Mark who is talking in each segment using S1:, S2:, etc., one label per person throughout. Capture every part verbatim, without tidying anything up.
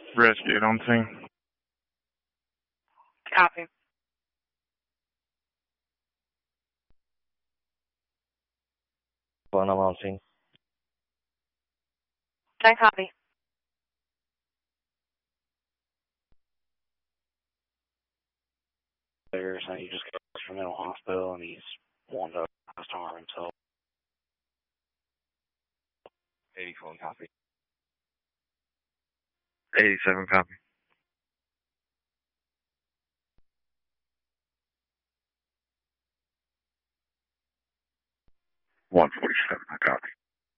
S1: Rescue on scene.
S2: Copy.
S3: One, I'm on scene.
S2: ten copy.
S3: There's, and he just goes from mental hospital, and he's wanting to harm himself. eighty-four copy.
S1: eighty-seven copy. one forty-seven, I copy.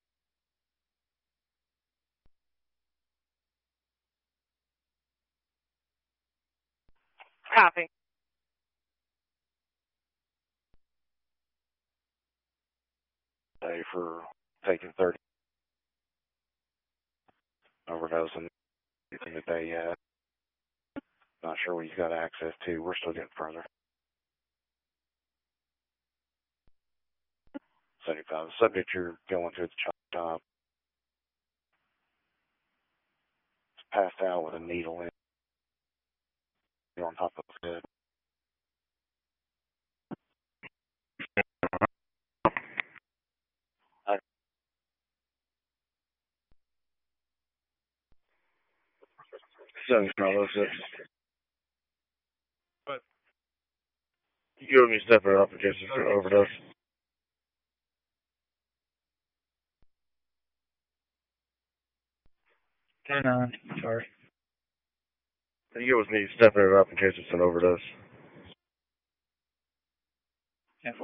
S2: Copy.
S3: Day for taking thirty overdose and anything that they, uh, not sure what he's got access to. We're still getting further. seventy-five. The subject you're going to the chop shop is passed out with a needle in on top of his head. I, seventy-five oh six. But you give me a step it up in case it's an overdose.
S1: ten nine, sorry.
S3: You always need to step it up in case it's an overdose.
S1: Careful.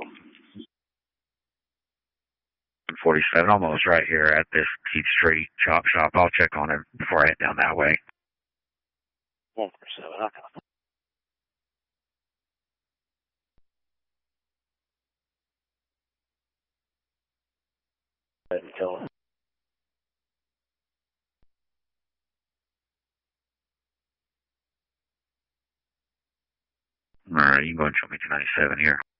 S4: forty-seven, almost right here at this Keith Street chop shop. I'll check on it before I head down that way.
S3: one forty-seven, I got it. Didn't kill it.
S4: Alright, you can go and show me two ninety-seven here.